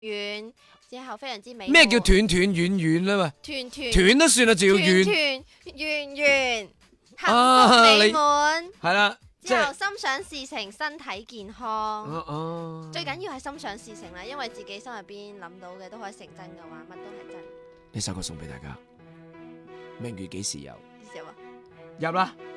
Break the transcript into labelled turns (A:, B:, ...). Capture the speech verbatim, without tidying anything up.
A: 遠之後非常之美。
B: 咩叫斷斷遠遠咧？喂，
A: 團團
B: 斷都算啦，仲要遠。
A: 團團圓圓，幸
B: 啊
A: 福美
B: 你
A: 滿。
B: 係啦，即
A: 之後
B: 係
A: 心想事成，身體健康。
B: 哦哦，
A: 最緊要係心想事成啦，因為自己心入邊諗到嘅都可以成真嘅話，乜都係真。
B: 呢首歌送俾大家。明月幾時有？
A: 知唔知啊？
B: 入啦！